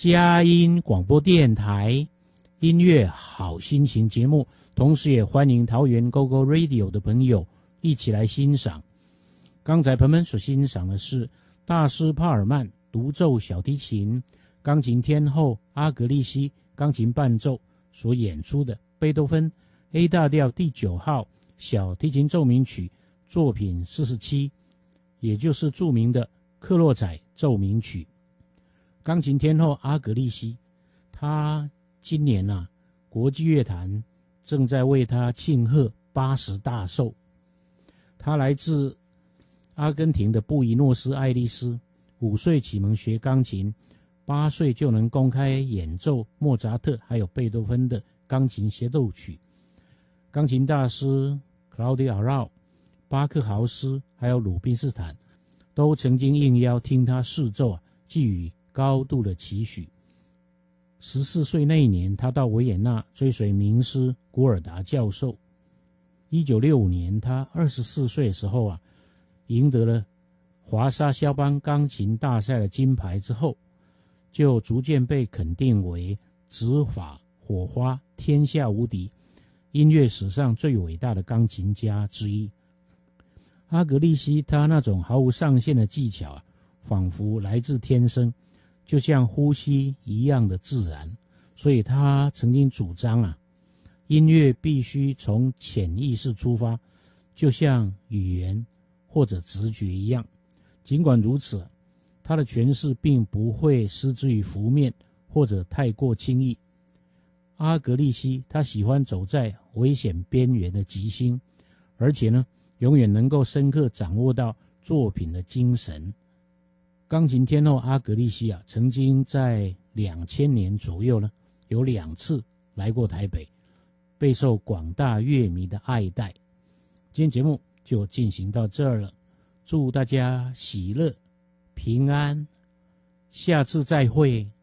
佳音广播电台音乐好心情节目，同时也欢迎桃园 GoGo Radio 的朋友一起来欣赏。刚才朋友们所欣赏的是大师帕尔曼独奏小提琴、钢琴天后阿格利西钢琴伴奏所演出的贝多芬 A 大调第9号小提琴奏鸣曲作品47，也就是著名的克洛采奏鸣曲。钢琴天后阿格利西，她今年国际乐坛正在为她庆贺80大寿。她来自阿根廷的布宜诺斯艾利斯，5岁启蒙学钢琴，8岁就能公开演奏莫扎特还有贝多芬的钢琴协奏曲。钢琴大师克劳迪奥饶、巴克豪斯还有鲁宾斯坦都曾经应邀听他试奏，寄予高度的期许。14岁那一年，他到维也纳追随名师古尔达教授。1965年，他24岁的时候赢得了华沙肖邦钢琴大赛的金牌之后，就逐渐被肯定为指法火花、天下无敌、音乐史上最伟大的钢琴家之一。阿格利西他那种毫无上限的技巧仿佛来自天生，就像呼吸一样的自然。所以他曾经主张音乐必须从潜意识出发，就像语言或者直觉一样。尽管如此，他的诠释并不会失之于浮面或者太过轻易。阿格利西他喜欢走在危险边缘的即兴，而且永远能够深刻掌握到作品的精神。钢琴天后阿格利西曾经在2000年左右有2次来过台北，备受广大乐迷的爱戴。今天节目就进行到这儿了，祝大家喜乐平安，下次再会。